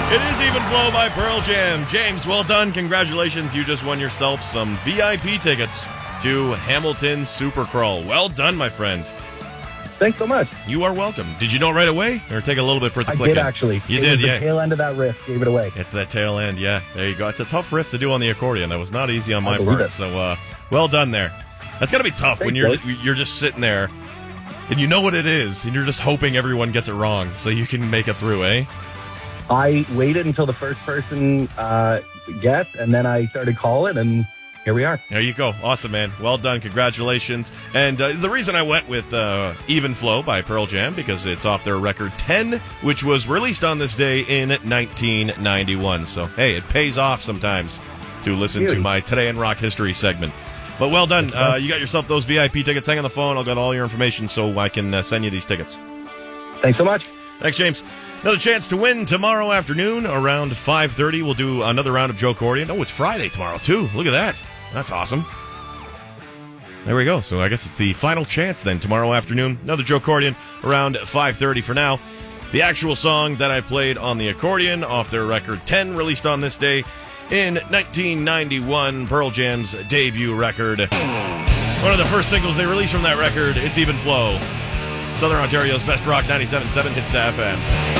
It is Even Flow by Pearl Jam. James, well done. Congratulations. You just won yourself some VIP tickets to Hamilton Supercrawl. Well done, my friend. Thanks so much. You are welcome. Did you know it right away, or take a little bit for it to click I did, in? actually. You it did, was yeah. The tail end of that riff gave it away. It's that tail end, yeah. There you go. It's a tough riff to do on the accordion. That was not easy on my believe part. it. So, well done there. That's got to be tough when Thanks, you're just sitting there, and you know what it is, and you're just hoping everyone gets it wrong so you can make it through, eh? I waited until the first person guessed, and then I started calling, and here we are. There you go. Awesome, man. Well done. Congratulations. And the reason I went with Even Flow by Pearl Jam, because it's off their record 10, which was released on this day in 1991. So, hey, it pays off sometimes to listen to my Today in Rock History segment. But well done. You got yourself those VIP tickets. Hang on the phone. I'll get all your information so I can send you these tickets. Thanks so much. Thanks, James. Another chance to win tomorrow afternoon around 5:30. We'll do another round of Joe Cordian. Oh, it's Friday tomorrow, too. Look at that. That's awesome. There we go. So I guess it's the final chance then tomorrow afternoon. Another Joe Cordian around 5:30 for now. The actual song that I played on the accordion off their record 10, released on this day in 1991, Pearl Jam's debut record. One of the first singles they released from that record, It's Even Flow. Southern Ontario's best rock, 97.7 Hits FM.